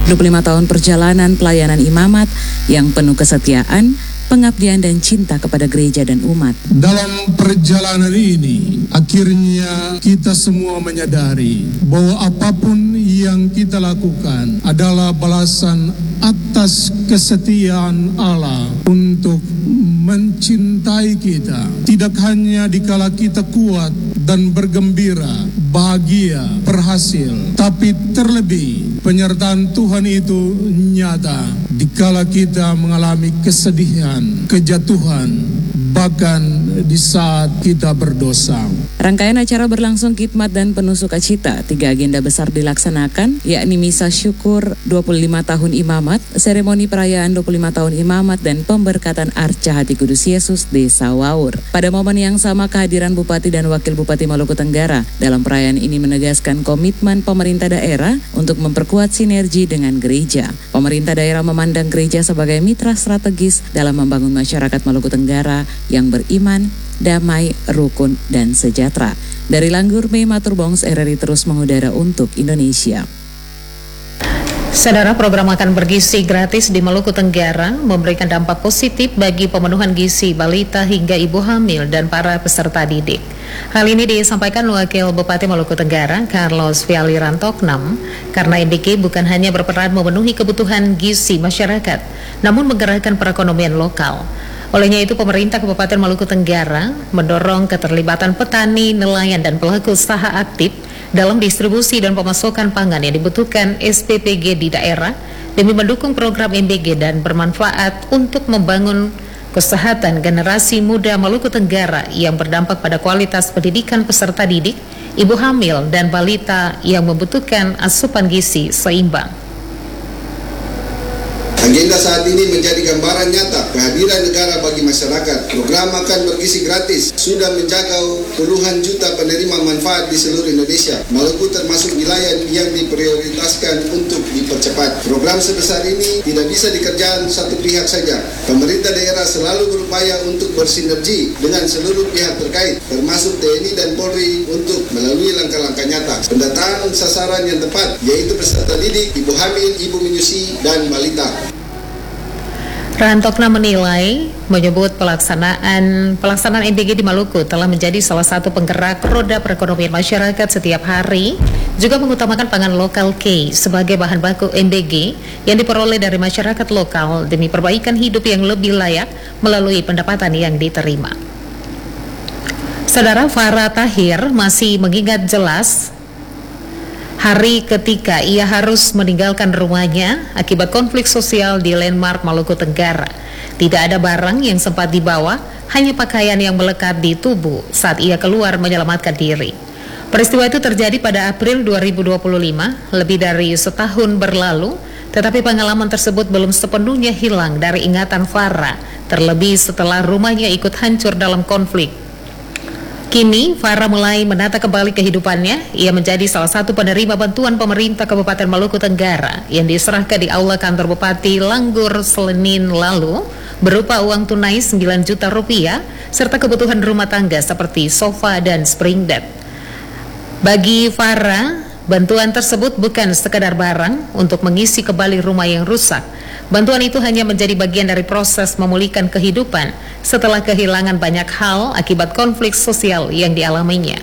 25 tahun perjalanan pelayanan imamat yang penuh kesetiaan, pengabdian dan cinta kepada gereja dan umat. Dalam perjalanan ini, akhirnya kita semua menyadari bahwa apapun yang kita lakukan adalah balasan atas kesetiaan Allah untuk mencintai kita. Tidak hanya dikala kita kuat dan bergembira, bahagia, berhasil, tapi terlebih penyertaan Tuhan itu nyata dikala kita mengalami kesedihan, kejatuhan, bahkan di saat kita berdosa. Rangkaian acara berlangsung khidmat dan penuh sukacita. 3 agenda besar dilaksanakan, yakni misa syukur 25 tahun imamat, seremoni perayaan 25 tahun imamat, dan pemberkatan Arca Hati Kudus Yesus Desa Waur. Pada momen yang sama, kehadiran Bupati dan Wakil Bupati Maluku Tenggara dalam perayaan ini menegaskan komitmen pemerintah daerah untuk memperkuat sinergi dengan gereja. Pemerintah daerah memandang gereja sebagai mitra strategis dalam membangun masyarakat Maluku Tenggara yang beriman, damai, rukun, dan sejahtera. Dari Langgur, Mei Maturbongs, RRI terus mengudara untuk Indonesia. Saudara, program makan bergizi gratis di Maluku Tenggara memberikan dampak positif bagi pemenuhan gizi balita hingga ibu hamil dan para peserta didik. Hal ini disampaikan Wakil Bupati Maluku Tenggara, Carlos Viali Rantoknam, karena MBG bukan hanya berperan memenuhi kebutuhan gizi masyarakat, namun menggerakkan perekonomian lokal. Olehnya itu, pemerintah Kabupaten Maluku Tenggara mendorong keterlibatan petani, nelayan, dan pelaku usaha aktif dalam distribusi dan pemasokan pangan yang dibutuhkan SPPG di daerah demi mendukung program MBG dan bermanfaat untuk membangun kesehatan generasi muda Maluku Tenggara yang berdampak pada kualitas pendidikan peserta didik, ibu hamil, dan balita yang membutuhkan asupan gizi seimbang. Agenda saat ini menjadi gambaran nyata kehadiran negara bagi masyarakat. Program makan bergizi gratis sudah menjangkau puluhan juta penerima manfaat di seluruh Indonesia. Maluku termasuk wilayah yang diprioritaskan untuk dipercepat. Program sebesar ini tidak bisa dikerjakan satu pihak saja. Pemerintah daerah selalu berupaya untuk bersinergi dengan seluruh pihak terkait, termasuk TNI dan Polri, untuk melalui langkah-langkah nyata. Pendataan sasaran yang tepat, yaitu peserta didik, ibu hamil, ibu menyusui, dan balita. Rantokna menyebut pelaksanaan MBG di Maluku telah menjadi salah satu penggerak roda perekonomian masyarakat setiap hari, juga mengutamakan pangan lokal K sebagai bahan baku MBG yang diperoleh dari masyarakat lokal demi perbaikan hidup yang lebih layak melalui pendapatan yang diterima. Saudara, Farah Tahir masih mengingat jelas hari ketika ia harus meninggalkan rumahnya akibat konflik sosial di Landmark, Maluku Tenggara. Tidak ada barang yang sempat dibawa, hanya pakaian yang melekat di tubuh saat ia keluar menyelamatkan diri. Peristiwa itu terjadi pada April 2025, lebih dari setahun berlalu, tetapi pengalaman tersebut belum sepenuhnya hilang dari ingatan Farah, terlebih setelah rumahnya ikut hancur dalam konflik. Kini, Farah mulai menata kembali kehidupannya. Ia menjadi salah satu penerima bantuan pemerintah Kabupaten Maluku Tenggara yang diserahkan di Aula Kantor Bupati Langgur Senin lalu, berupa uang tunai 9 juta rupiah, serta kebutuhan rumah tangga seperti sofa dan spring bed. Bagi Farah, bantuan tersebut bukan sekadar barang untuk mengisi kembali rumah yang rusak. Bantuan itu hanya menjadi bagian dari proses memulihkan kehidupan setelah kehilangan banyak hal akibat konflik sosial yang dialaminya.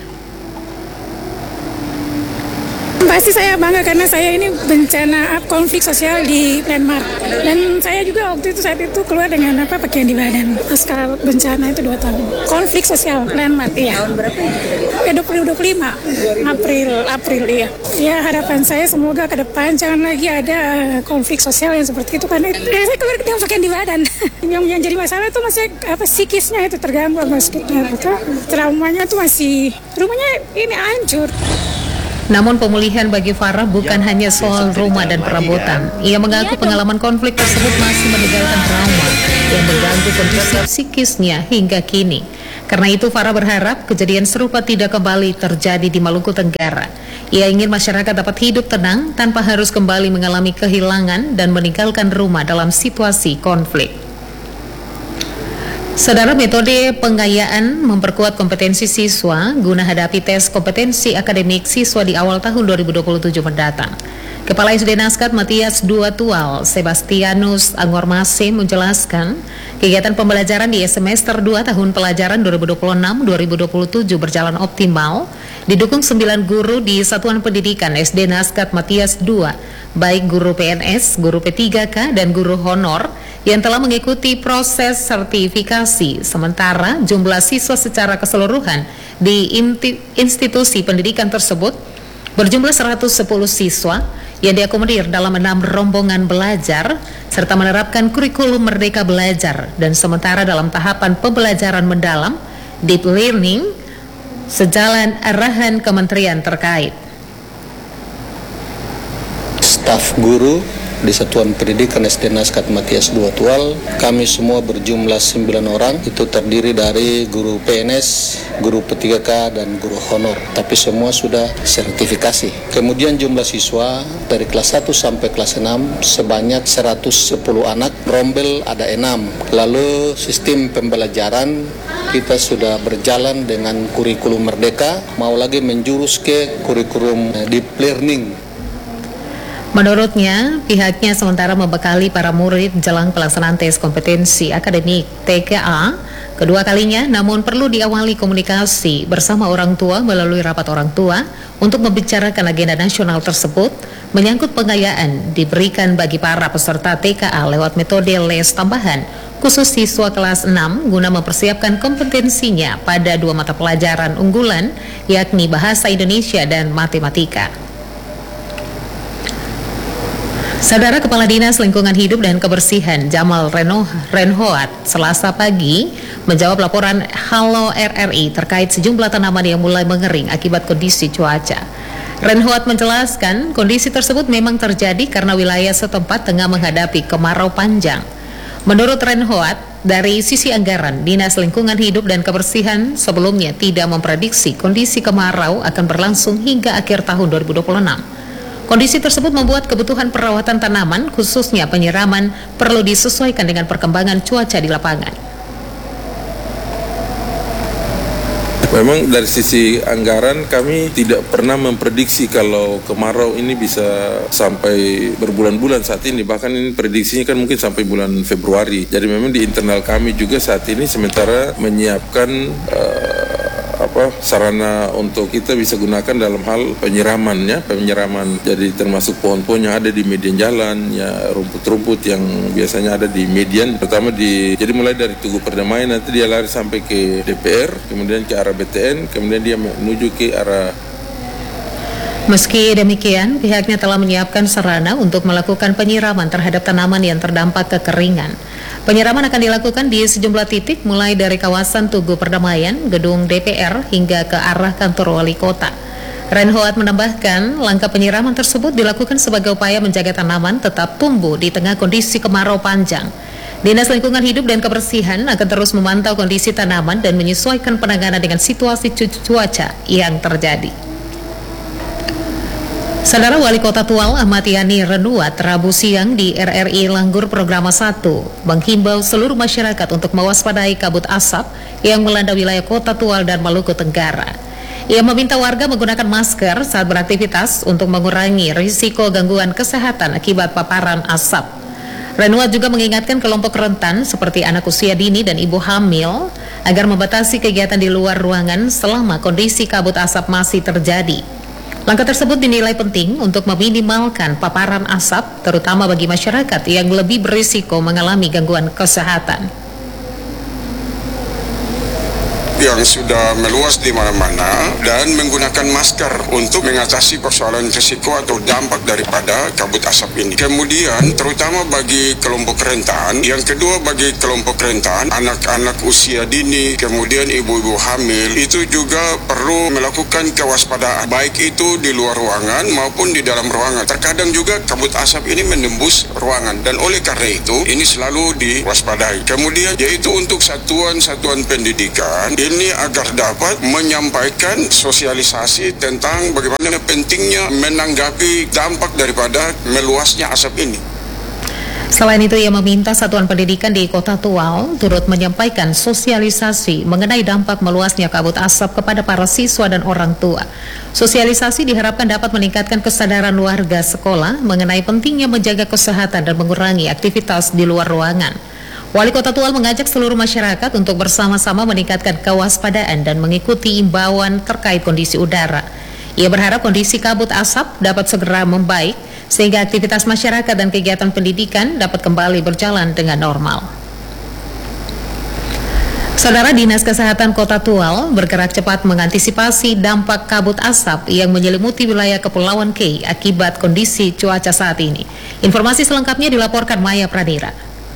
Pasti saya bangga karena saya ini bencana konflik sosial di Landmark. Dan saya juga saat itu keluar dengan pakaian di badan. Pasca bencana itu 2 tahun. Konflik sosial Landmark, iya. Tahun berapa itu? 2025. April, iya. Ya, harapan saya semoga ke depan jangan lagi ada konflik sosial yang seperti itu, karena saya keluar dengan pakaian di badan. yang jadi masalah itu masih psikisnya itu terganggu, traumanya itu masih, rumahnya ini hancur. Namun pemulihan bagi Farah bukan hanya soal rumah dan perabotan. Ia mengaku pengalaman konflik tersebut masih meninggalkan trauma yang mengganggu kondisi psikisnya hingga kini. Karena itu Farah berharap kejadian serupa tidak kembali terjadi di Maluku Tenggara. Ia ingin masyarakat dapat hidup tenang tanpa harus kembali mengalami kehilangan dan meninggalkan rumah dalam situasi konflik. Saudara, metode pengayaan memperkuat kompetensi siswa guna hadapi tes kompetensi akademik siswa di awal tahun 2027 mendatang. Kepala SD Naskat Matias II Tual, Sebastianus Angormase menjelaskan, kegiatan pembelajaran di semester 2 tahun pelajaran 2026-2027 berjalan optimal, didukung 9 guru di Satuan Pendidikan SD Naskat Matias II, baik guru PNS, guru P3K, dan guru honor yang telah mengikuti proses sertifikasi. Sementara jumlah siswa secara keseluruhan di institusi pendidikan tersebut berjumlah 110 siswa yang diakomodir dalam 6 rombongan belajar serta menerapkan kurikulum Merdeka Belajar, dan sementara dalam tahapan pembelajaran mendalam deep learning sejalan arahan kementerian terkait. Staf guru di Satuan Pendidikan SD Naskat Matias II Tual, kami semua berjumlah 9 orang, itu terdiri dari guru PNS, guru P3K, dan guru honor, tapi semua sudah sertifikasi. Kemudian jumlah siswa dari kelas 1 sampai kelas 6 sebanyak 110 anak, rombel ada 6. Lalu sistem pembelajaran kita sudah berjalan dengan kurikulum Merdeka, mau lagi menjurus ke kurikulum deep learning. Menurutnya, pihaknya sementara membekali para murid jelang pelaksanaan tes kompetensi akademik TKA kedua kalinya, namun perlu diawali komunikasi bersama orang tua melalui rapat orang tua untuk membicarakan agenda nasional tersebut menyangkut pengayaan diberikan bagi para peserta TKA lewat metode les tambahan khusus siswa kelas 6 guna mempersiapkan kompetensinya pada 2 mata pelajaran unggulan, yakni Bahasa Indonesia dan Matematika. Saudara, Kepala Dinas Lingkungan Hidup dan Kebersihan Jamal Renhoat Selasa pagi menjawab laporan Halo RRI terkait sejumlah tanaman yang mulai mengering akibat kondisi cuaca. Renhoat menjelaskan kondisi tersebut memang terjadi karena wilayah setempat tengah menghadapi kemarau panjang. Menurut Renhoat, dari sisi anggaran, Dinas Lingkungan Hidup dan Kebersihan sebelumnya tidak memprediksi kondisi kemarau akan berlangsung hingga akhir tahun 2026. Kondisi tersebut membuat kebutuhan perawatan tanaman, khususnya penyiraman, perlu disesuaikan dengan perkembangan cuaca di lapangan. Memang dari sisi anggaran kami tidak pernah memprediksi kalau kemarau ini bisa sampai berbulan-bulan saat ini. Bahkan ini prediksinya kan mungkin sampai bulan Februari. Jadi memang di internal kami juga saat ini sementara menyiapkan sarana untuk kita bisa gunakan dalam hal penyiraman. Jadi termasuk pohon-pohon yang ada di median jalan, ya rumput-rumput yang biasanya ada di median, pertama jadi mulai dari Tugu Perdamaian, nanti dia lari sampai ke DPR, kemudian ke arah BTN, kemudian dia menuju ke arah. Meski demikian, pihaknya telah menyiapkan sarana untuk melakukan penyiraman terhadap tanaman yang terdampak kekeringan. Penyiraman akan dilakukan di sejumlah titik mulai dari kawasan Tugu Perdamaian, gedung DPR hingga ke arah kantor wali kota. Renhoat menambahkan, langkah penyiraman tersebut dilakukan sebagai upaya menjaga tanaman tetap tumbuh di tengah kondisi kemarau panjang. Dinas Lingkungan Hidup dan Kebersihan akan terus memantau kondisi tanaman dan menyesuaikan penanganan dengan situasi cuaca yang terjadi. Saudara, Wali Kota Tual Ahmad Yani Renduat Rabu siang di RRI Langgur Programa 1 menghimbau seluruh masyarakat untuk mewaspadai kabut asap yang melanda wilayah Kota Tual dan Maluku Tenggara. Ia meminta warga menggunakan masker saat beraktivitas untuk mengurangi risiko gangguan kesehatan akibat paparan asap. Renduat juga mengingatkan kelompok rentan seperti anak usia dini dan ibu hamil agar membatasi kegiatan di luar ruangan selama kondisi kabut asap masih terjadi. Langkah tersebut dinilai penting untuk meminimalkan paparan asap, terutama bagi masyarakat yang lebih berisiko mengalami gangguan kesehatan. Yang sudah meluas di mana-mana dan menggunakan masker untuk mengatasi persoalan risiko atau dampak daripada kabut asap ini. Kemudian terutama bagi kelompok rentan, yang kedua bagi kelompok rentan, anak-anak usia dini, kemudian ibu-ibu hamil, itu juga perlu melakukan kewaspadaan, baik itu di luar ruangan maupun di dalam ruangan. Terkadang juga kabut asap ini menembus ruangan dan oleh karena itu ini selalu diwaspadai. Kemudian yaitu untuk satuan-satuan pendidikan ini agar dapat menyampaikan sosialisasi tentang bagaimana pentingnya menanggapi dampak daripada meluasnya asap ini. Selain itu, ia meminta satuan pendidikan di Kota Tual turut menyampaikan sosialisasi mengenai dampak meluasnya kabut asap kepada para siswa dan orang tua. Sosialisasi diharapkan dapat meningkatkan kesadaran warga sekolah mengenai pentingnya menjaga kesehatan dan mengurangi aktivitas di luar ruangan. Wali Kota Tual mengajak seluruh masyarakat untuk bersama-sama meningkatkan kewaspadaan dan mengikuti imbauan terkait kondisi udara. Ia berharap kondisi kabut asap dapat segera membaik sehingga aktivitas masyarakat dan kegiatan pendidikan dapat kembali berjalan dengan normal. Saudara, Dinas Kesehatan Kota Tual bergerak cepat mengantisipasi dampak kabut asap yang menyelimuti wilayah Kepulauan K akibat kondisi cuaca saat ini. Informasi selengkapnya dilaporkan Maya Pradira.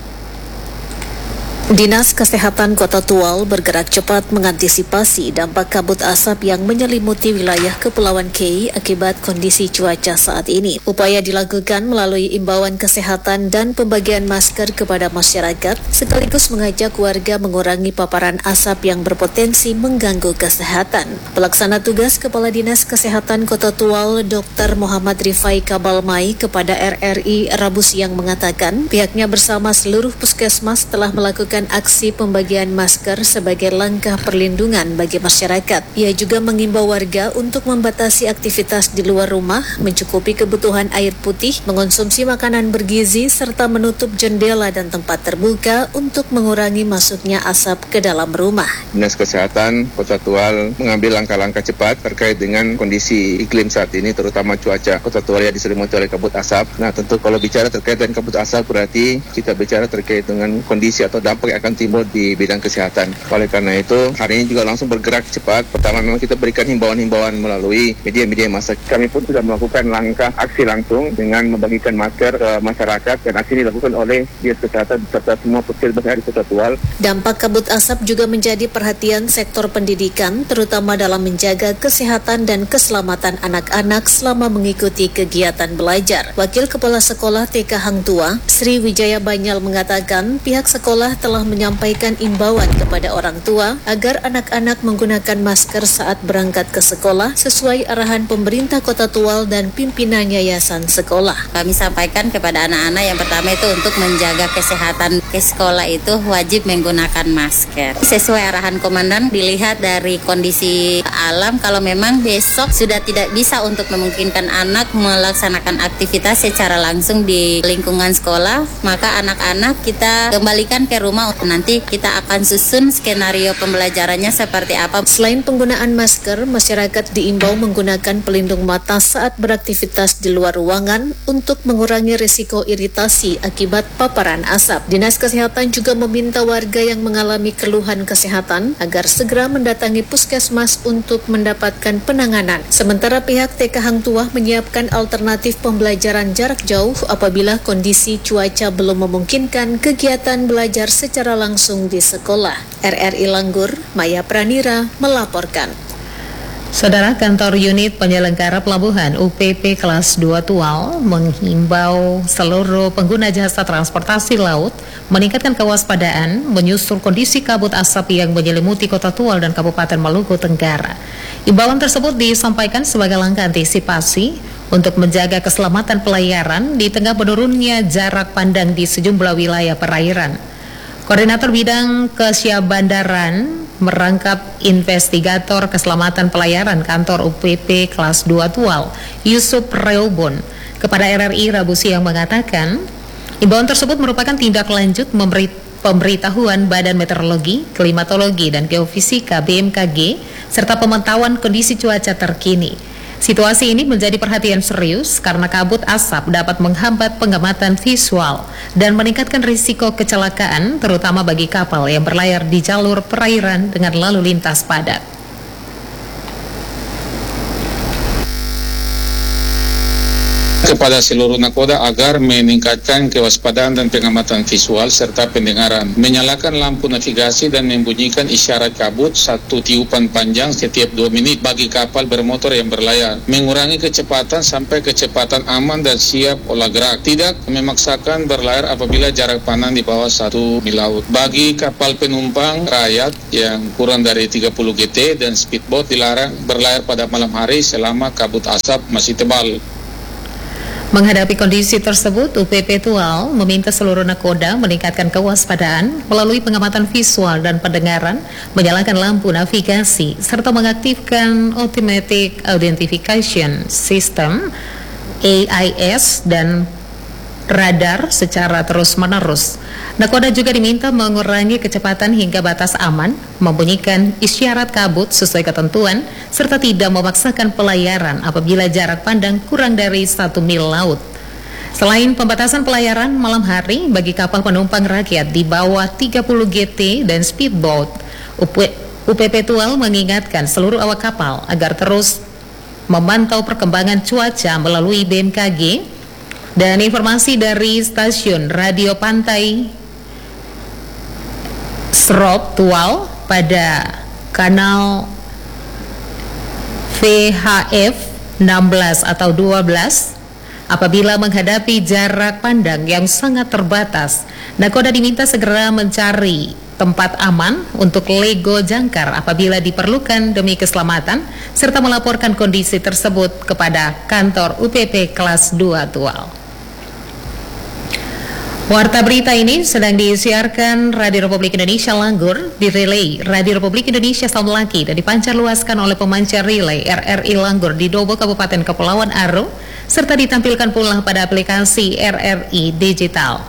Dinas Kesehatan Kota Tual bergerak cepat mengantisipasi dampak kabut asap yang menyelimuti wilayah Kepulauan K akibat kondisi cuaca saat ini. Upaya dilakukan melalui imbauan kesehatan dan pembagian masker kepada masyarakat, sekaligus mengajak warga mengurangi paparan asap yang berpotensi mengganggu kesehatan. Pelaksana tugas Kepala Dinas Kesehatan Kota Tual, Dr. Muhammad Rifai Kabalmai kepada RRI Rabu siang mengatakan, pihaknya bersama seluruh puskesmas telah melakukan aksi pembagian masker sebagai langkah perlindungan bagi masyarakat. Ia juga mengimbau warga untuk membatasi aktivitas di luar rumah, mencukupi kebutuhan air putih, mengonsumsi makanan bergizi, serta menutup jendela dan tempat terbuka untuk mengurangi masuknya asap ke dalam rumah. Dinas Kesehatan Kota Tual mengambil langkah-langkah cepat terkait dengan kondisi iklim saat ini, terutama cuaca Kota Tual yang diselimuti oleh kabut asap. Nah, tentu kalau bicara terkait dengan kabut asap berarti kita bicara terkait dengan kondisi atau dampak yang akan timbul di bidang kesehatan. Oleh karena itu, hari ini juga langsung bergerak cepat. Pertama, memang kita berikan himbauan-himbauan melalui media-media massa. Kami pun sudah melakukan langkah aksi langsung dengan membagikan masker ke masyarakat, dan aksi ini dilakukan oleh Dinas Kesehatan beserta semua puskesmas di Kota Tual. Dampak kabut asap juga menjadi perhatian sektor pendidikan, terutama dalam menjaga kesehatan dan keselamatan anak-anak selama mengikuti kegiatan belajar. Wakil Kepala Sekolah TK Hang Tua, Sri Wijaya Banyal mengatakan, pihak sekolah telah menyampaikan imbauan kepada orang tua agar anak-anak menggunakan masker saat berangkat ke sekolah sesuai arahan pemerintah Kota Tual dan pimpinan yayasan sekolah. Kami sampaikan kepada anak-anak yang pertama itu untuk menjaga kesehatan ke sekolah itu wajib menggunakan masker. Sesuai arahan komandan, dilihat dari kondisi alam, kalau memang besok sudah tidak bisa untuk memungkinkan anak melaksanakan aktivitas secara langsung di lingkungan sekolah, maka anak-anak kita kembalikan ke rumah. Nanti kita akan susun skenario pembelajarannya seperti apa. Selain penggunaan masker, masyarakat diimbau menggunakan pelindung mata saat beraktivitas di luar ruangan untuk mengurangi risiko iritasi akibat paparan asap. Dinas Kesehatan juga meminta warga yang mengalami keluhan kesehatan agar segera mendatangi puskesmas untuk mendapatkan penanganan. Sementara pihak TK Hang Tuah menyiapkan alternatif pembelajaran jarak jauh apabila kondisi cuaca belum memungkinkan kegiatan belajar secara langsung di sekolah. RRI Langgur, Maya Pranira melaporkan. Saudara, kantor unit penyelenggara pelabuhan UPP kelas 2 Tual menghimbau seluruh pengguna jasa transportasi laut meningkatkan kewaspadaan menyusul kondisi kabut asap yang menyelimuti Kota Tual dan Kabupaten Maluku Tenggara. Imbauan tersebut disampaikan sebagai langkah antisipasi untuk menjaga keselamatan pelayaran di tengah menurunnya jarak pandang di sejumlah wilayah perairan. Koordinator Bidang Kesyahbandaran merangkap investigator keselamatan pelayaran kantor UPP kelas 2 Tual, Yusuf Reubon, kepada RRI Rabu siang mengatakan, imbauan tersebut merupakan tindak lanjut pemberitahuan Badan Meteorologi, Klimatologi, dan Geofisika BMKG serta pemantauan kondisi cuaca terkini. Situasi ini menjadi perhatian serius karena kabut asap dapat menghambat pengamatan visual dan meningkatkan risiko kecelakaan, terutama bagi kapal yang berlayar di jalur perairan dengan lalu lintas padat. Kepada seluruh nakoda agar meningkatkan kewaspadaan dan pengamatan visual serta pendengaran, menyalakan lampu navigasi dan membunyikan isyarat kabut 1 tiupan panjang setiap 2 menit bagi kapal bermotor yang berlayar, mengurangi kecepatan sampai kecepatan aman dan siap olah gerak, tidak memaksakan berlayar apabila jarak pandang di bawah 1 mil laut. Bagi kapal penumpang rakyat yang kurang dari 30 GT dan speedboat dilarang berlayar pada malam hari selama kabut asap masih tebal. Menghadapi kondisi tersebut, UPP Tual meminta seluruh nakoda meningkatkan kewaspadaan melalui pengamatan visual dan pendengaran, menyalakan lampu navigasi, serta mengaktifkan Automatic Identification System AIS dan radar secara terus-menerus. Nakoda juga diminta mengurangi kecepatan hingga batas aman, membunyikan isyarat kabut sesuai ketentuan, serta tidak memaksakan pelayaran apabila jarak pandang kurang dari 1 mil laut. Selain pembatasan pelayaran malam hari bagi kapal penumpang rakyat di bawah 30 GT dan speedboat, UPP Tual mengingatkan seluruh awak kapal agar terus memantau perkembangan cuaca melalui BMKG dan informasi dari stasiun radio pantai Serop Tual pada kanal VHF 16 atau 12. Apabila menghadapi jarak pandang yang sangat terbatas, nakoda diminta segera mencari tempat aman untuk lego jangkar apabila diperlukan demi keselamatan, serta melaporkan kondisi tersebut kepada kantor UPP kelas 2 Tual. Warta berita ini sedang disiarkan Radio Republik Indonesia Langgur, direlay Radio Republik Indonesia Samlaki dan dipancarluaskan oleh pemancar relay RRI Langgur di Dobo, Kabupaten Kepulauan Aro, serta ditampilkan pula pada aplikasi RRI Digital.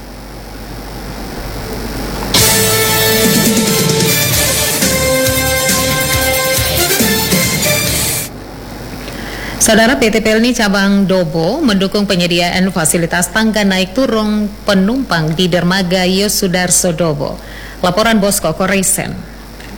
Saudara, PT Pelni Cabang Dobo mendukung penyediaan fasilitas tangga naik turun penumpang di dermaga Yosudarso Dobo. Laporan Bosco Korisen.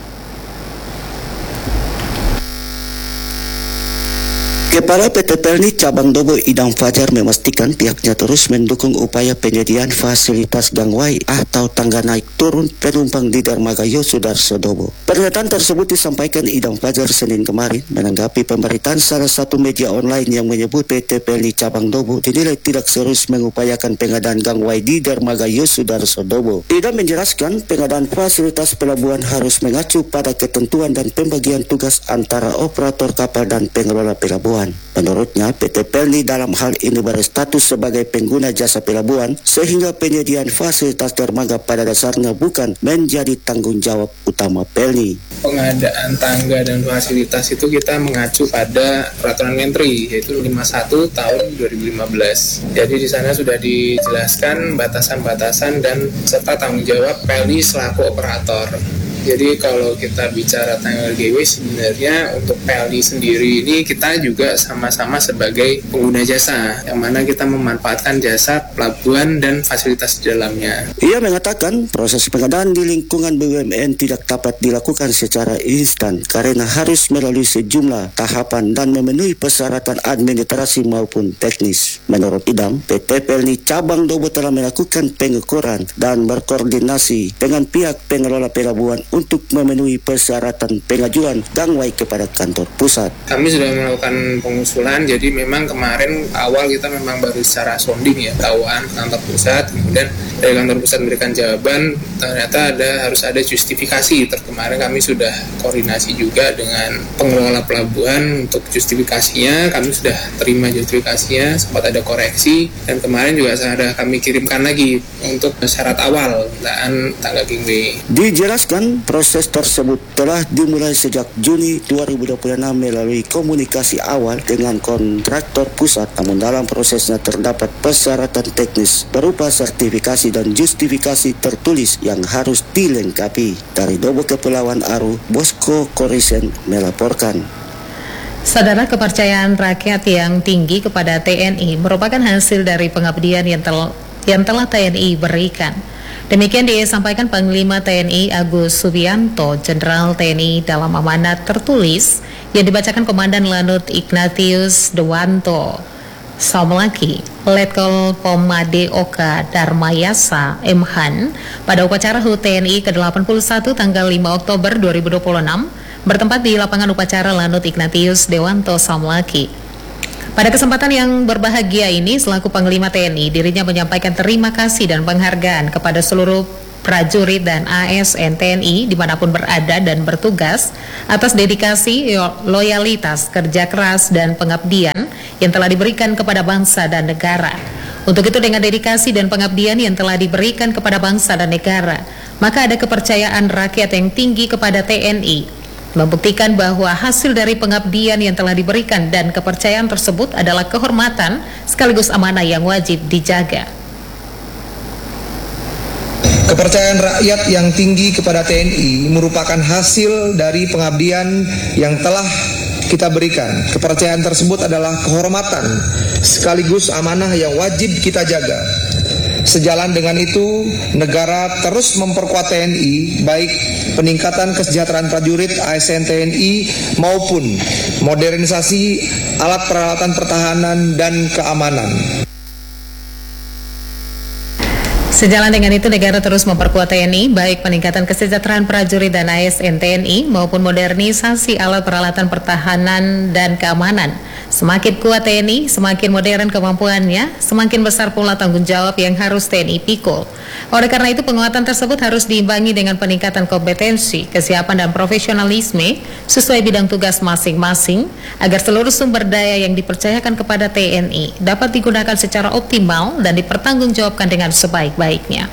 Kepala PT Pelni Cabang Dobo Idam Fajar memastikan pihaknya terus mendukung upaya penyediaan fasilitas gangway atau tangga naik turun penumpang di dermaga Yosudarso Dobo. Pernyataan tersebut disampaikan Idam Fajar Senin kemarin menanggapi pemberitaan salah satu media online yang menyebut PT Pelni Cabang Dobo dinilai tidak serius mengupayakan pengadaan gangway di dermaga Yosudarso Dobo. Idam menjelaskan pengadaan fasilitas pelabuhan harus mengacu pada ketentuan dan pembagian tugas antara operator kapal dan pengelola pelabuhan. Menurutnya, PT Pelni dalam hal ini berstatus sebagai pengguna jasa pelabuhan sehingga penyediaan fasilitas dermaga pada dasarnya bukan menjadi tanggung jawab utama Pelni. Pengadaan tangga dan fasilitas itu kita mengacu pada Peraturan Menteri yaitu 51 tahun 2015. Jadi di sana sudah dijelaskan batasan-batasan dan serta tanggung jawab Pelni selaku operator. Jadi kalau kita bicara tanggal GW sebenarnya untuk Pelni sendiri ini kita juga sama-sama sebagai pengguna jasa yang mana kita memanfaatkan jasa pelabuhan dan fasilitas di dalamnya. Ia mengatakan proses pengadaan di lingkungan BUMN tidak dapat dilakukan secara instan karena harus melalui sejumlah tahapan dan memenuhi persyaratan administrasi maupun teknis. Menurut Idam, PT Pelni Cabang Dobo telah melakukan pengukuran dan berkoordinasi dengan pihak pengelola pelabuhan untuk memenuhi persyaratan pengajuan gangway kepada kantor pusat. Kami sudah melakukan pengusulan, jadi memang kemarin awal kita memang baru secara sounding ya, tahuan kantor pusat, kemudian dari kantor pusat memberikan jawaban, ternyata harus ada justifikasi. Kemarin kami sudah koordinasi juga dengan pengelola pelabuhan untuk justifikasinya, kami sudah terima justifikasinya, sempat ada koreksi, dan kemarin juga ada kami kirimkan lagi untuk syarat awal penggunaan tangga gangway. Dijelaskan proses tersebut telah dimulai sejak Juni 2026 melalui komunikasi awal dengan kontraktor pusat, namun dalam prosesnya terdapat persyaratan teknis berupa sertifikasi dan justifikasi tertulis yang harus dilengkapi. Dari Dobo Kepulauan Aro, Bosco Korisen melaporkan. Saudara, kepercayaan rakyat yang tinggi kepada TNI merupakan hasil dari pengabdian yang telah TNI berikan. Demikian disampaikan Panglima TNI Agus Subianto, Jenderal TNI dalam amanat tertulis yang dibacakan Komandan Lanut Ignatius Dewanto Samlaki, Letkol Pom Made Oka Darmayasa Mhan pada upacara HUT TNI ke-81 tanggal 5 Oktober 2026 bertempat di lapangan upacara Lanut Ignatius Dewanto Samlaki. Pada kesempatan yang berbahagia ini, selaku Panglima TNI, dirinya menyampaikan terima kasih dan penghargaan kepada seluruh prajurit dan ASN TNI dimanapun berada dan bertugas atas dedikasi, loyalitas, kerja keras, dan pengabdian yang telah diberikan kepada bangsa dan negara. Untuk itu dengan dedikasi dan pengabdian yang telah diberikan kepada bangsa dan negara, maka ada kepercayaan rakyat yang tinggi kepada TNI, membuktikan bahwa hasil dari pengabdian yang telah diberikan dan kepercayaan tersebut adalah kehormatan sekaligus amanah yang wajib dijaga. Kepercayaan rakyat yang tinggi kepada TNI merupakan hasil dari pengabdian yang telah kita berikan. Kepercayaan tersebut adalah kehormatan sekaligus amanah yang wajib kita jaga. Sejalan dengan itu, negara terus memperkuat TNI, baik peningkatan kesejahteraan prajurit ASN TNI maupun modernisasi alat peralatan pertahanan dan keamanan. Sejalan dengan itu, negara terus memperkuat TNI, baik peningkatan kesejahteraan prajurit dan ASN TNI maupun modernisasi alat peralatan pertahanan dan keamanan. Semakin kuat TNI, semakin modern kemampuannya, semakin besar pula tanggung jawab yang harus TNI pikul. Oleh karena itu, penguatan tersebut harus diimbangi dengan peningkatan kompetensi, kesiapan dan profesionalisme sesuai bidang tugas masing-masing, agar seluruh sumber daya yang dipercayakan kepada TNI dapat digunakan secara optimal dan dipertanggungjawabkan dengan sebaik-baiknya.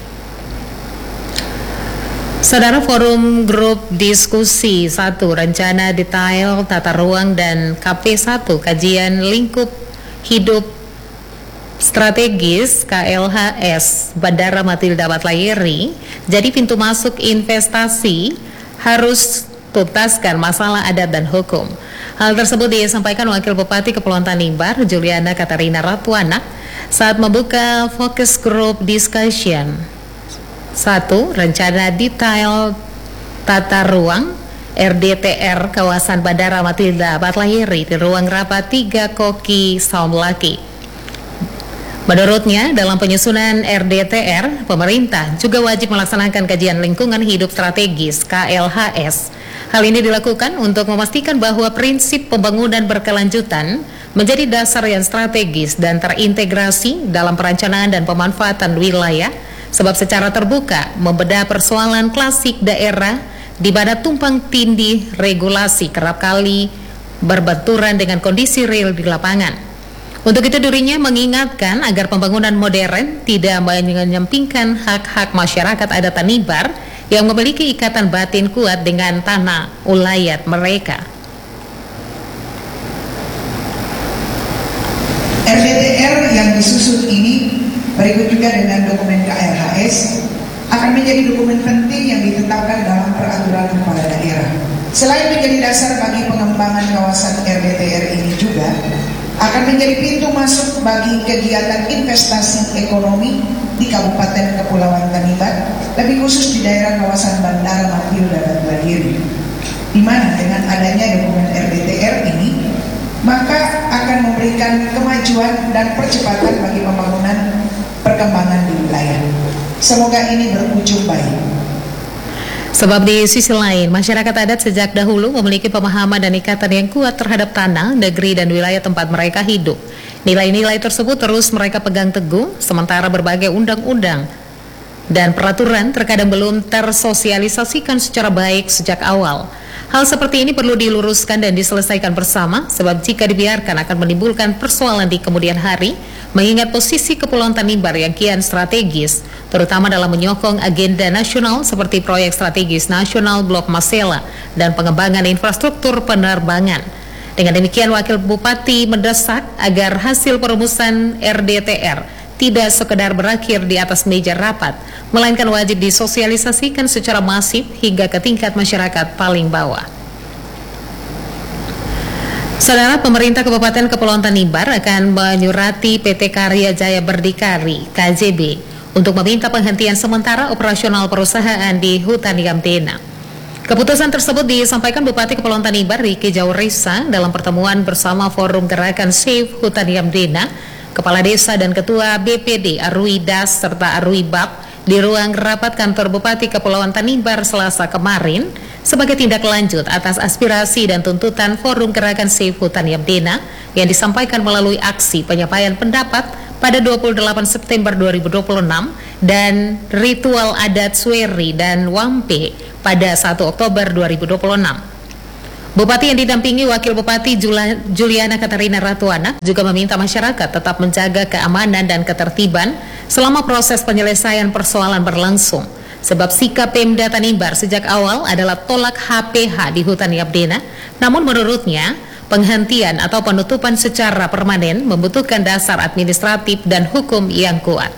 Saudara, Forum Grup Diskusi 1 Rencana Detail Tata Ruang dan KP1 Kajian Lingkup Hidup Strategis KLHS Bandara Matilda Batlayeri jadi pintu masuk investasi, harus tuntaskan masalah adat dan hukum. Hal tersebut disampaikan Wakil Bupati Kepulauan Tanimbar Juliana Katarina Ratwana saat membuka Focus Group Discussion 1. Rencana Detail Tata Ruang RDTR Kawasan Bandara Matilda Batlayeri di ruang rapat 3 Koki Saumlaki. Menurutnya, dalam penyusunan RDTR, pemerintah juga wajib melaksanakan kajian lingkungan hidup strategis KLHS. Hal ini dilakukan untuk memastikan bahwa prinsip pembangunan berkelanjutan menjadi dasar yang strategis dan terintegrasi dalam perencanaan dan pemanfaatan wilayah, sebab secara terbuka membedah persoalan klasik daerah di mana tumpang tindih regulasi kerap kali berbenturan dengan kondisi real di lapangan. Untuk itu dirinya mengingatkan agar pembangunan modern tidak menyampingkan hak-hak masyarakat adat Tanimbar yang memiliki ikatan batin kuat dengan tanah ulayat mereka. RDTR yang disusun ini berikut juga dengan dokumen KLHS akan menjadi dokumen penting yang ditetapkan dalam peraturan kepala daerah. Selain menjadi dasar bagi pengembangan kawasan RDTR ini juga akan menjadi pintu masuk bagi kegiatan investasi ekonomi di Kabupaten Kepulauan Tanimbar, lebih khusus di daerah kawasan Bandara Matilda Batlayeri, di mana dengan adanya dokumen RDTR ini maka akan memberikan kemajuan dan percepatan bagi pembangunan perkembangan di wilayah. Semoga ini berujung baik. Sebab di sisi lain, masyarakat adat sejak dahulu memiliki pemahaman dan ikatan yang kuat terhadap tanah, negeri, dan wilayah tempat mereka hidup. Nilai-nilai tersebut terus mereka pegang teguh, sementara berbagai undang-undang dan peraturan terkadang belum tersosialisasikan secara baik sejak awal. Hal seperti ini perlu diluruskan dan diselesaikan bersama, sebab jika dibiarkan akan menimbulkan persoalan di kemudian hari, mengingat posisi Kepulauan Tanimbar yang kian strategis, terutama dalam menyokong agenda nasional seperti proyek strategis nasional Blok Masela dan pengembangan infrastruktur penerbangan. Dengan demikian, Wakil Bupati mendesak agar hasil perumusan RDTR tidak sekedar berakhir di atas meja rapat, melainkan wajib disosialisasikan secara masif hingga ke tingkat masyarakat paling bawah. Saudara, pemerintah Kabupaten Kepulauan Tanimbar akan menyurati PT Karya Jaya Berdikari (KJB) untuk meminta penghentian sementara operasional perusahaan di Hutan Yamdena. Keputusan tersebut disampaikan Bupati Kepulauan Tanimbar Riki Jaurisa dalam pertemuan bersama Forum Gerakan Save Hutan Yamdena, Kepala Desa dan Ketua BPD Arui Das serta Arui Bab di ruang rapat kantor Bupati Kepulauan Tanimbar Selasa kemarin sebagai tindak lanjut atas aspirasi dan tuntutan Forum Gerakan Save Hutan Yamdena yang disampaikan melalui aksi penyampaian pendapat pada 28 September 2026 dan ritual adat Sweri dan Wampe pada 1 Oktober 2026. Bupati yang didampingi Wakil Bupati Juliana Katarina Ratuanak juga meminta masyarakat tetap menjaga keamanan dan ketertiban selama proses penyelesaian persoalan berlangsung. Sebab sikap Pemda Tanimbar sejak awal adalah tolak HPH di hutan Yamdena, namun menurutnya penghentian atau penutupan secara permanen membutuhkan dasar administratif dan hukum yang kuat.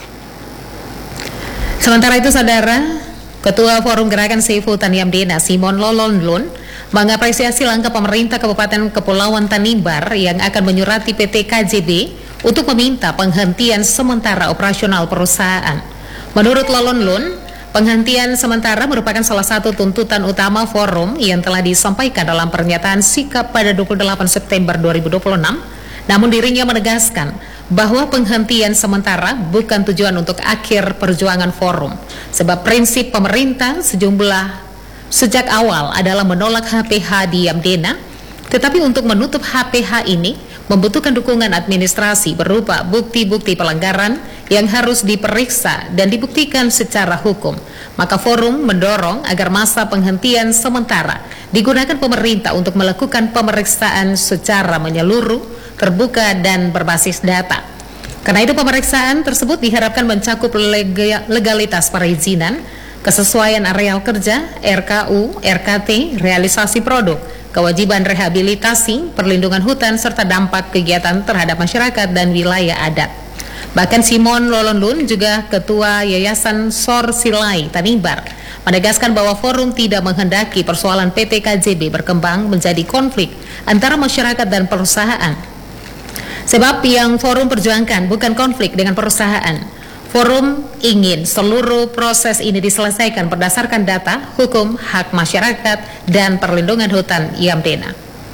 Sementara itu, Saudara, Ketua Forum Gerakan Save Hutan Yamdena, Simon Lolonlun, mengapresiasi langkah pemerintah Kabupaten Kepulauan Tanimbar yang akan menyurati PT KJB untuk meminta penghentian sementara operasional perusahaan. Menurut Lolonlun, penghentian sementara merupakan salah satu tuntutan utama forum yang telah disampaikan dalam pernyataan sikap pada 28 September 2026. Namun dirinya menegaskan bahwa penghentian sementara bukan tujuan untuk akhir perjuangan forum, sebab prinsip pemerintah sejak awal adalah menolak HPH di Yamdena, tetapi untuk menutup HPH ini membutuhkan dukungan administrasi berupa bukti-bukti pelanggaran yang harus diperiksa dan dibuktikan secara hukum. Maka forum mendorong agar masa penghentian sementara digunakan pemerintah untuk melakukan pemeriksaan secara menyeluruh, terbuka dan berbasis data. Karena itu pemeriksaan tersebut diharapkan mencakup legalitas perizinan, kesesuaian areal kerja, RKU, RKT, realisasi produk, kewajiban rehabilitasi, perlindungan hutan, serta dampak kegiatan terhadap masyarakat dan wilayah adat. Bahkan Simon Lolonlun, juga Ketua Yayasan Sor Silai Tanimbar, menegaskan bahwa forum tidak menghendaki persoalan PT KJB berkembang menjadi konflik antara masyarakat dan perusahaan. Sebab yang forum perjuangkan bukan konflik dengan perusahaan. Forum ingin seluruh proses ini diselesaikan berdasarkan data, hukum, hak masyarakat, dan perlindungan hutan Yamdena.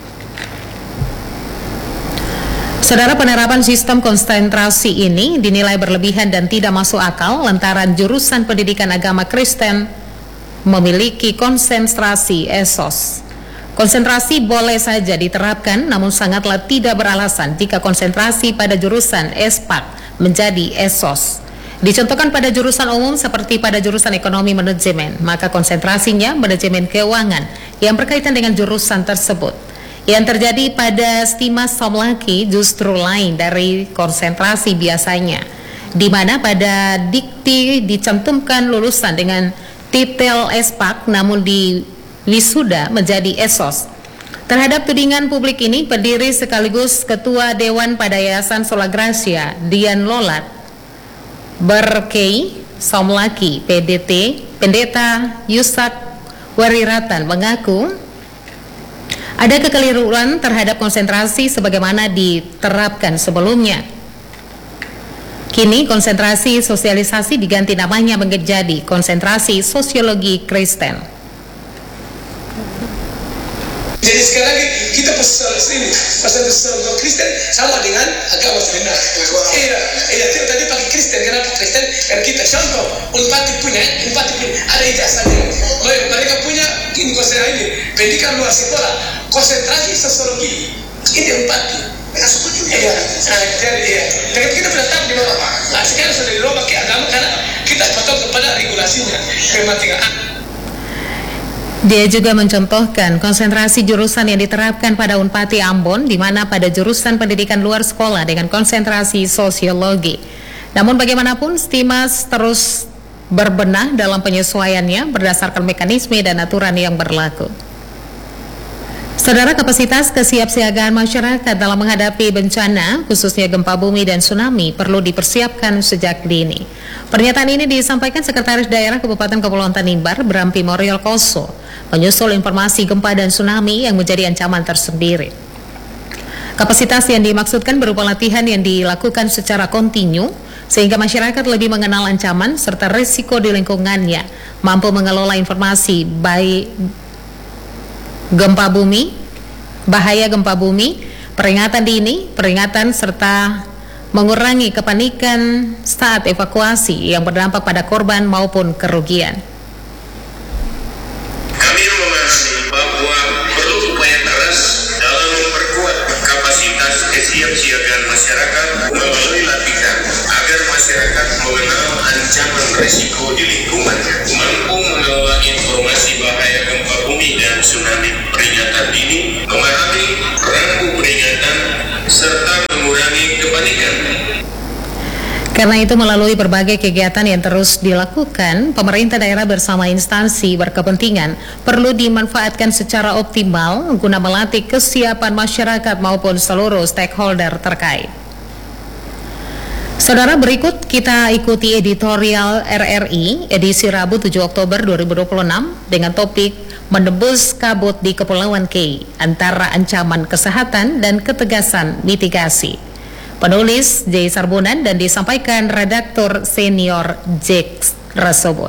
Saudara, penerapan sistem konsentrasi ini dinilai berlebihan dan tidak masuk akal lantaran jurusan pendidikan agama Kristen memiliki konsentrasi ESOS. Konsentrasi boleh saja diterapkan, namun sangatlah tidak beralasan jika konsentrasi pada jurusan ESPAK menjadi ESOS. Dicontohkan pada jurusan umum seperti pada jurusan ekonomi manajemen, maka konsentrasinya manajemen keuangan yang berkaitan dengan jurusan tersebut. Yang terjadi pada Stima Somlaki justru lain dari konsentrasi biasanya, di mana pada dikti dicantumkan lulusan dengan titel ESPAK namun di wisuda menjadi ESOS. Terhadap tudingan publik ini, pendiri sekaligus Ketua Dewan pada Yayasan Sola Gracia, Dian Lolat Berkei Somlaki PDT, Pendeta Yusak Wariratan mengaku ada kekeliruan terhadap konsentrasi sebagaimana diterapkan sebelumnya. Kini konsentrasi sosialisasi diganti namanya menjadi konsentrasi sosiologi Kristen. Jadi sekali lagi kita pasal sosiologi Kristen sama dengan agama sebenar. Iya. Tadi pakai Kristen, kenapa Kristen? Karena kita contoh Unpati punya ada ijazahnya. Mereka punya ini konsentrasi ini pendidikan luar sekolah, konsentrasi sosiologi ini Unpati. Iya. Jadi kita sudah tahu di bawah. Nah sekarang sudah dirubah ke agama karena kita patuh kepada regulasinya. Dia juga mencontohkan konsentrasi jurusan yang diterapkan pada Unpati Ambon, di mana pada jurusan pendidikan luar sekolah dengan konsentrasi sosiologi. Namun bagaimanapun, Stimas terus berbenah dalam penyesuaiannya berdasarkan mekanisme dan aturan yang berlaku. Saudara, kapasitas kesiapsiagaan masyarakat dalam menghadapi bencana, khususnya gempa bumi dan tsunami, perlu dipersiapkan sejak dini. Pernyataan ini disampaikan Sekretaris Daerah Kabupaten Kepulauan Tanimbar, Brampi Moriol Koso, menyusul informasi gempa dan tsunami yang menjadi ancaman tersendiri. Kapasitas yang dimaksudkan berupa latihan yang dilakukan secara kontinu, sehingga masyarakat lebih mengenal ancaman serta risiko di lingkungannya, mampu mengelola informasi baik gempa bumi, bahaya gempa bumi, peringatan dini, peringatan serta mengurangi kepanikan saat evakuasi yang berdampak pada korban maupun kerugian. Kami memahami bahwa perlu upaya keras dalam memperkuat kapasitas kesiapsiagaan masyarakat melalui latihan agar masyarakat mengenal ancaman resiko di lingkungan, mampu mengelola informasi bahaya gempa bumi dan tsunami peringatan dini, memahami rambu peringatan, serta mengurangi kepanikan. Karena itu melalui berbagai kegiatan yang terus dilakukan, pemerintah daerah bersama instansi berkepentingan perlu dimanfaatkan secara optimal guna melatih kesiapan masyarakat maupun seluruh stakeholder terkait. Saudara, berikut kita ikuti editorial RRI edisi Rabu 7 Oktober 2026 dengan topik Menembus Kabut di Kepulauan K, antara ancaman kesehatan dan ketegasan mitigasi. Penulis J. Sarbunan dan disampaikan redaktur senior Jack Rasobon.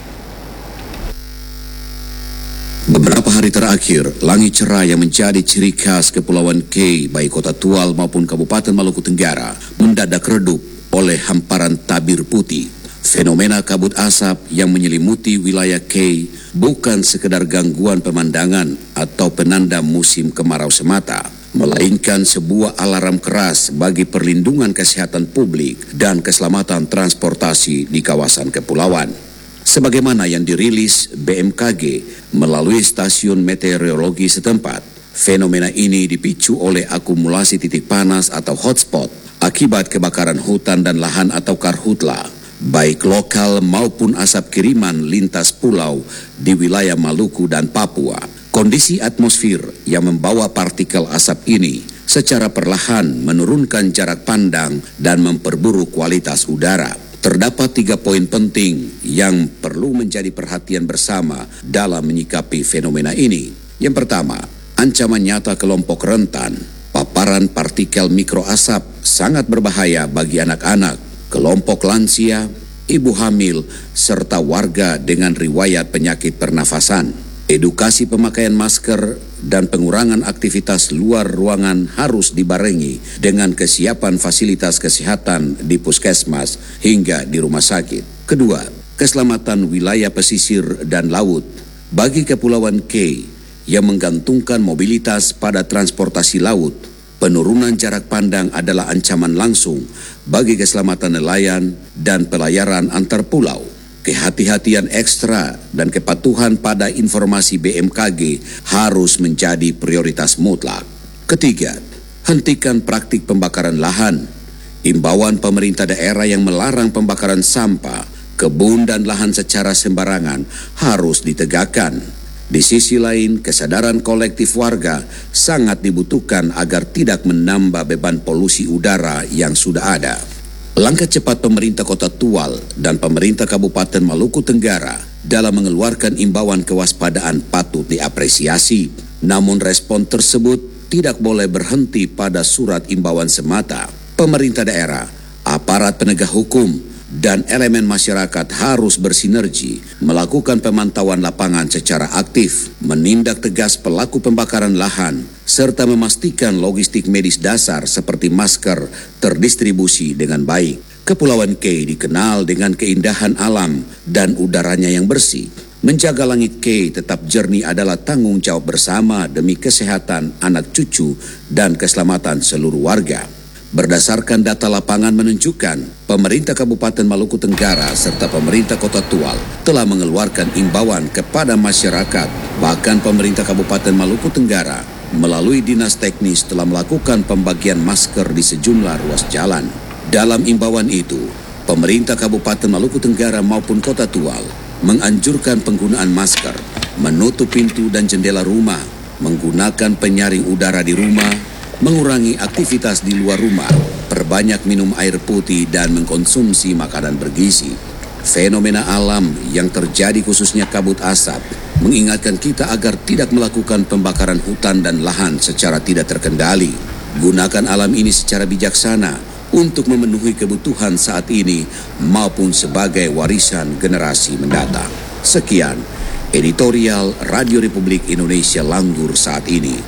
Beberapa hari terakhir, langit cerah yang menjadi ciri khas Kepulauan K, baik Kota Tual maupun Kabupaten Maluku Tenggara, mendadak redup oleh hamparan tabir putih. Fenomena kabut asap yang menyelimuti wilayah K bukan sekedar gangguan pemandangan atau penanda musim kemarau semata, melainkan sebuah alarm keras bagi perlindungan kesehatan publik dan keselamatan transportasi di kawasan kepulauan. Sebagaimana yang dirilis BMKG melalui stasiun meteorologi setempat, fenomena ini dipicu oleh akumulasi titik panas atau hotspot akibat kebakaran hutan dan lahan atau karhutla, baik lokal maupun asap kiriman lintas pulau di wilayah Maluku dan Papua. Kondisi atmosfer yang membawa partikel asap ini secara perlahan menurunkan jarak pandang dan memperburuk kualitas udara. Terdapat 3 poin penting yang perlu menjadi perhatian bersama dalam menyikapi fenomena ini. Yang pertama, ancaman nyata kelompok rentan. Paparan partikel mikroasap sangat berbahaya bagi anak-anak, kelompok lansia, ibu hamil, serta warga dengan riwayat penyakit pernafasan. Edukasi pemakaian masker dan pengurangan aktivitas luar ruangan harus dibarengi dengan kesiapan fasilitas kesehatan di puskesmas hingga di rumah sakit. Kedua, keselamatan wilayah pesisir dan laut. Bagi Kepulauan K yang menggantungkan mobilitas pada transportasi laut, penurunan jarak pandang adalah ancaman langsung bagi keselamatan nelayan dan pelayaran antar pulau. Kehati-hatian ekstra dan kepatuhan pada informasi BMKG harus menjadi prioritas mutlak. Ketiga, hentikan praktik pembakaran lahan. Imbauan pemerintah daerah yang melarang pembakaran sampah, kebun dan lahan secara sembarangan harus ditegakkan. Di sisi lain, kesadaran kolektif warga sangat dibutuhkan agar tidak menambah beban polusi udara yang sudah ada. Langkah cepat pemerintah Kota Tual dan pemerintah Kabupaten Maluku Tenggara dalam mengeluarkan imbauan kewaspadaan patut diapresiasi. Namun respon tersebut tidak boleh berhenti pada surat imbauan semata. Pemerintah daerah, aparat penegak hukum, dan elemen masyarakat harus bersinergi melakukan pemantauan lapangan secara aktif, menindak tegas pelaku pembakaran lahan, serta memastikan logistik medis dasar seperti masker terdistribusi dengan baik. Kepulauan K dikenal dengan keindahan alam dan udaranya yang bersih. Menjaga langit K tetap jernih adalah tanggung jawab bersama demi kesehatan anak cucu dan keselamatan seluruh warga. Berdasarkan data lapangan menunjukkan, pemerintah Kabupaten Maluku Tenggara serta pemerintah Kota Tual telah mengeluarkan imbauan kepada masyarakat. Bahkan pemerintah Kabupaten Maluku Tenggara melalui dinas teknis telah melakukan pembagian masker di sejumlah ruas jalan. Dalam imbauan itu, pemerintah Kabupaten Maluku Tenggara maupun Kota Tual menganjurkan penggunaan masker, menutup pintu dan jendela rumah, menggunakan penyaring udara di rumah, mengurangi aktivitas di luar rumah, perbanyak minum air putih dan mengkonsumsi makanan bergizi. Fenomena alam yang terjadi khususnya kabut asap mengingatkan kita agar tidak melakukan pembakaran hutan dan lahan secara tidak terkendali. Gunakan alam ini secara bijaksana untuk memenuhi kebutuhan saat ini maupun sebagai warisan generasi mendatang. Sekian editorial Radio Republik Indonesia Langgur saat ini.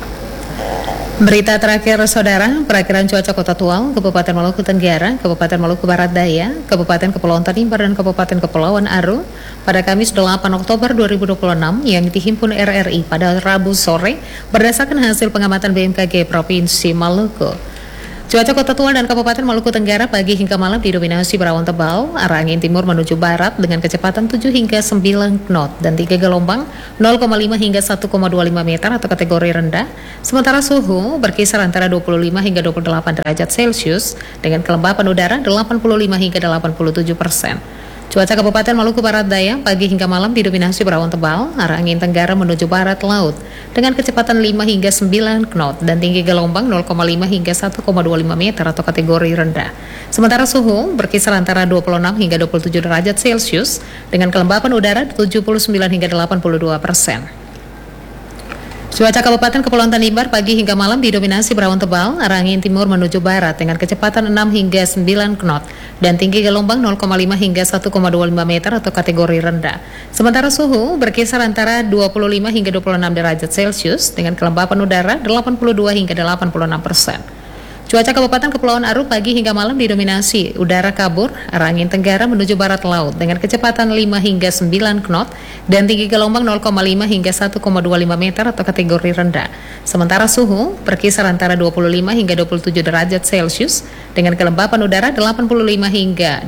Berita terakhir, Saudara, perakiraan cuaca Kota Tual, Kabupaten Maluku Tenggara, Kabupaten Maluku Barat Daya, Kabupaten Kepulauan Tanimbar, dan Kabupaten Kepulauan Aru pada Kamis 8 Oktober 2026 yang dihimpun RRI pada Rabu sore berdasarkan hasil pengamatan BMKG Provinsi Maluku. Cuaca Kota Tua dan Kabupaten Maluku Tenggara pagi hingga malam didominasi berawan tebal, arah angin timur menuju barat dengan kecepatan 7 hingga 9 knot dan 3 gelombang 0,5 hingga 1,25 meter atau kategori rendah. Sementara suhu berkisar antara 25 hingga 28 derajat Celcius dengan kelembapan udara 85 hingga 87%. Cuaca Kabupaten Maluku Barat Daya pagi hingga malam didominasi berawan tebal, arah angin tenggara menuju barat laut dengan kecepatan 5 hingga 9 knot dan tinggi gelombang 0,5 hingga 1,25 meter atau kategori rendah. Sementara suhu berkisar antara 26 hingga 27 derajat Celcius dengan kelembapan udara 79 hingga 82%. Cuaca Kabupaten Kepulauan Tanimbar pagi hingga malam didominasi berawan tebal, arah angin timur menuju barat dengan kecepatan 6 hingga 9 knot dan tinggi gelombang 0,5 hingga 1,25 meter atau kategori rendah. Sementara suhu berkisar antara 25 hingga 26 derajat Celcius dengan kelembapan udara 82 hingga 86%. Cuaca Kabupaten Kepulauan Aru pagi hingga malam didominasi udara kabur, arah angin tenggara menuju barat laut dengan kecepatan 5 hingga 9 knot dan tinggi gelombang 0,5 hingga 1,25 meter atau kategori rendah. Sementara suhu berkisar antara 25 hingga 27 derajat Celcius dengan kelembapan udara 85 hingga 89%.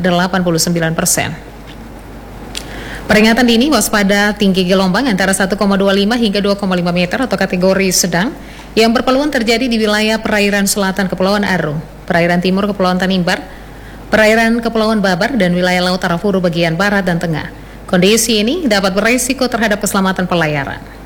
Peringatan dini waspada tinggi gelombang antara 1,25 hingga 2,5 meter atau kategori sedang yang berpeluang terjadi di wilayah perairan selatan Kepulauan Aru, perairan timur Kepulauan Tanimbar, perairan Kepulauan Babar, dan wilayah Laut Arafuru bagian barat dan tengah. Kondisi ini dapat beresiko terhadap keselamatan pelayaran.